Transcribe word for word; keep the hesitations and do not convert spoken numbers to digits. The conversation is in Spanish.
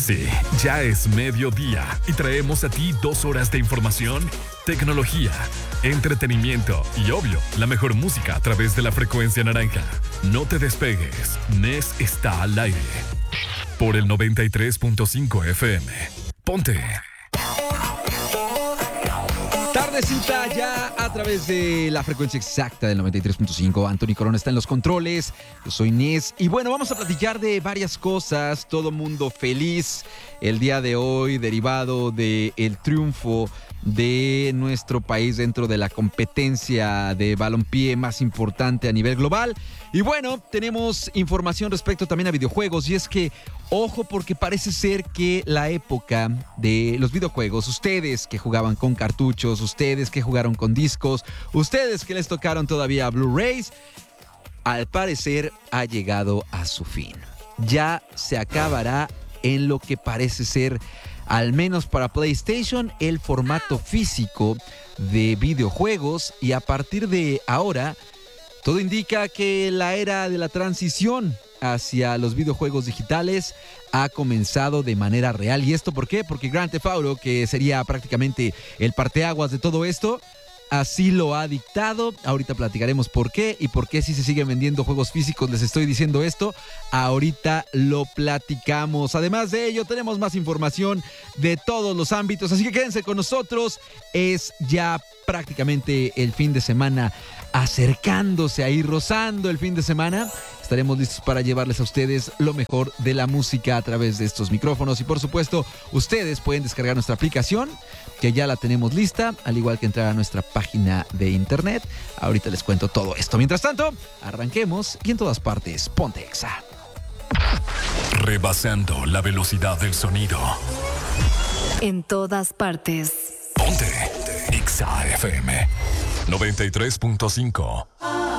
Sí, ya es mediodía y traemos a ti dos horas de información, tecnología, entretenimiento y, obvio, la mejor música a través de la frecuencia naranja. No te despegues, Nes está al aire. Por el noventa y tres punto cinco F M. Ponte. Tardecita ya a través de la frecuencia exacta del noventa y tres punto cinco. Anthony Corona está en los controles. Yo soy Nes. Y bueno, vamos a platicar de varias cosas. Todo mundo feliz el día de hoy, derivado del triunfo de nuestro país dentro de la competencia de balompié más importante a nivel global. Y bueno, tenemos información respecto también a videojuegos, y es que, ojo, porque parece ser que la época de los videojuegos, ustedes que jugaban con cartuchos, ustedes que jugaron con discos, ustedes que les tocaron todavía Blu-rays, al parecer ha llegado a su fin. Ya se acabará en lo que parece ser, al menos para PlayStation, el formato físico de videojuegos, y a partir de ahora todo indica que la era de la transición hacia los videojuegos digitales ha comenzado de manera real. ¿Y esto por qué? Porque Grand Theft Auto, que sería prácticamente el parteaguas de todo esto, así lo ha dictado. Ahorita platicaremos por qué y por qué si se siguen vendiendo juegos físicos les estoy diciendo esto. Ahorita lo platicamos. Además de ello, tenemos más información de todos los ámbitos, así que quédense con nosotros. Es ya prácticamente el fin de semana acercándose ahí, rozando el fin de semana. Estaremos listos para llevarles a ustedes lo mejor de la música a través de estos micrófonos. Y por supuesto, ustedes pueden descargar nuestra aplicación, que ya la tenemos lista, al igual que entrar a nuestra página de internet. Ahorita les cuento todo esto. Mientras tanto, arranquemos, y en todas partes, ponte Exa. Rebasando la velocidad del sonido. En todas partes. Ponte Exa F M noventa y tres punto cinco.